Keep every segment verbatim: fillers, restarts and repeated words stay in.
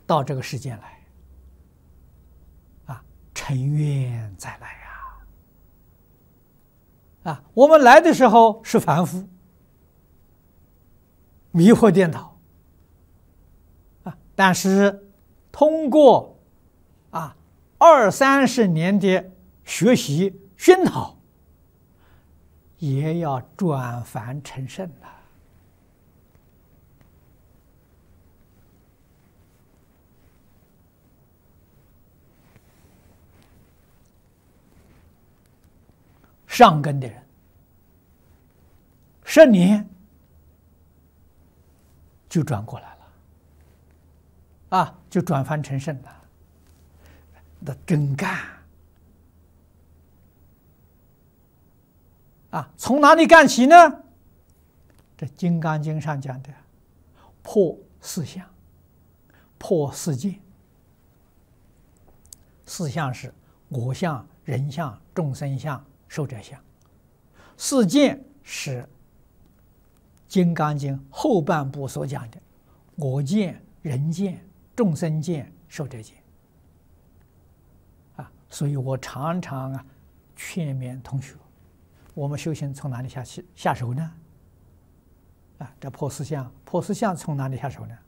到这个世间来，啊，成愿再来呀！啊，我们来的时候是凡夫，迷惑颠倒，啊，但是通过啊二三十年的学习熏陶，也要转凡成圣了。上根的人，十年就转过来了，啊，就转凡成圣了，那真干啊！从哪里干起呢？这《金刚经》上讲的，破四相，破四见。四相是我相、人相、众生相、寿者相。四见是《金刚经》后半部所讲的我见、人见、众生见、寿者见。啊，所以我常常啊劝勉同学，我们修行从哪里下去下手呢？啊，这破四相，破四相从哪里下手呢？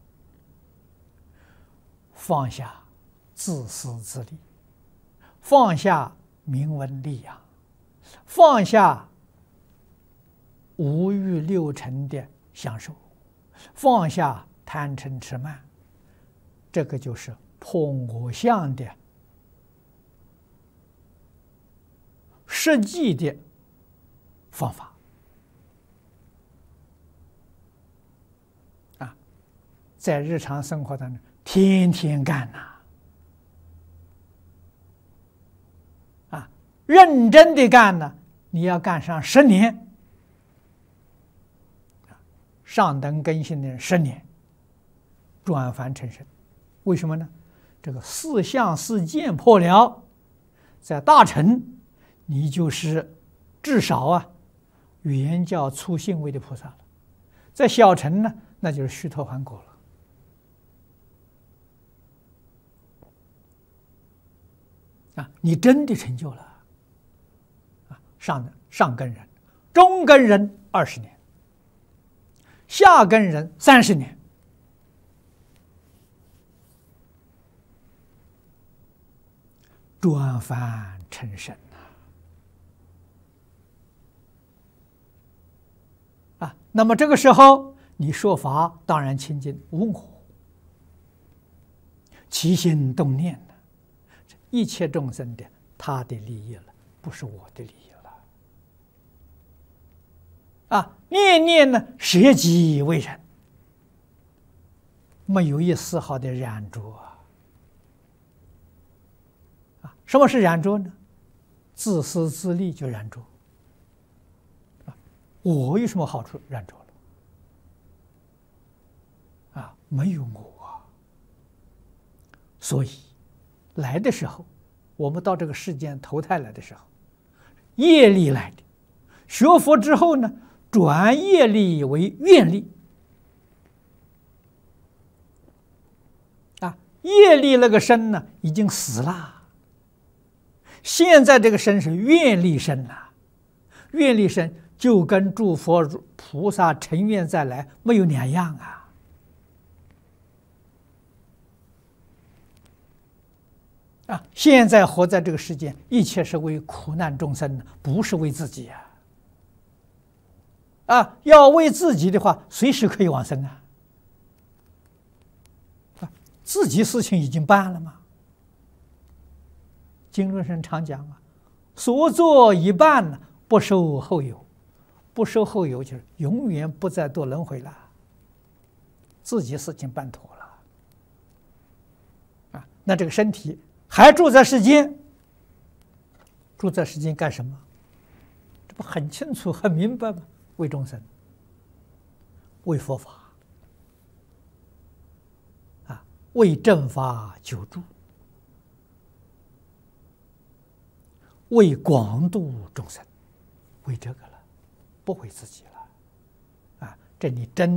放下自私自利，放下名闻利养，放下五欲六尘的享受，放下贪嗔痴慢，这个就是破我相的实际的方法啊，在日常生活当中天天干呐、啊，啊，认真的干呢，你要干上十年，上等根性的人十年转凡成圣。为什么呢？这个四相四见破了，在大乘你就是至少啊原教初信位的菩萨了，在小乘呢那就是须陀洹果了。啊，你真的成就了啊！上上根人、中根人二十年，下根人三十年，转凡成圣啊！啊，那么这个时候你说法当然清净无我，起心动念的一切众生的他的利益了，不是我的利益了。啊，念念呢舍己为人，没有一丝毫的染着啊！啊，什么是染着呢？自私自利就染着。啊，我有什么好处染着了？啊，没有我啊。所以来的时候，我们到这个世间投胎来的时候，业力来的。学佛之后呢，转业力为愿力。啊，业力那个身呢，已经死了。现在这个身是愿力身了，愿力身就跟诸佛菩萨成愿再来没有两样啊。啊，现在活在这个世界，一切是为苦难众生，不是为自己呀！啊，要为自己的话，随时可以往生啊！啊，自己事情已经办了嘛。经论上常讲啊，所做已办了，不受后有，不受后有就是永远不再堕轮回了，自己事情办妥了。啊，那这个身体还住在世间，住在世间干什么？这不很清楚、很明白吗？为众生，为佛法，啊，为正法久住，为广度众生，为这个了，不为自己了，啊，这你真。